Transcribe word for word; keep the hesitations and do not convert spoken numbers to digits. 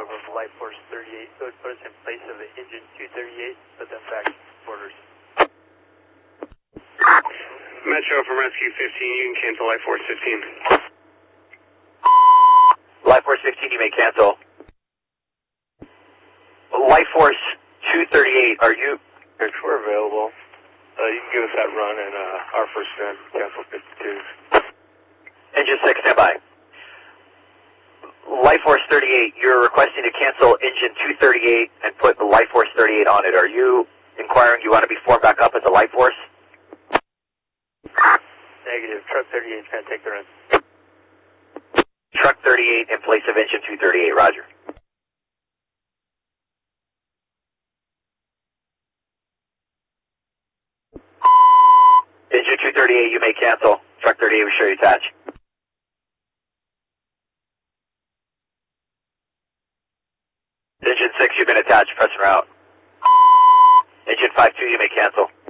over for Light Force thirty-eight, so it put us in place of the engine two thirty-eight, but then back to quarters. Metro from Rescue fifteen, you can cancel Light Force fifteen. Light Force fifteen, you may cancel. Light Force two thirty-eight, are you? If we're available, uh, you can give us that run and uh, our first gun, cancel fifty-two. Engine six, stand by. Light Force thirty-eight, you're requesting to cancel engine two thirty-eight and put the Light Force thirty-eight on it. Are you inquiring you want to be formed back up as a Light Force? Negative. Truck thirty-eight is going to take the run. Truck thirty-eight in place of engine two thirty-eight, roger. Engine two thirty-eight, you may cancel. Truck thirty-eight, we show you attach. Engine six, you've been attached, press and route. Engine five two, you may cancel.